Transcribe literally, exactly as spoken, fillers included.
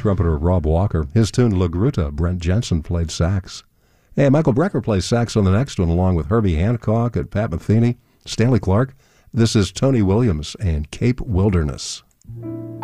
trumpeter Rob Walker. His tune La Gruta, Brent Jensen played sax. And Michael Brecker plays sax on the next one, along with Herbie Hancock and Pat Metheny, Stanley Clark. This is Tony Williams and Cape Wilderness.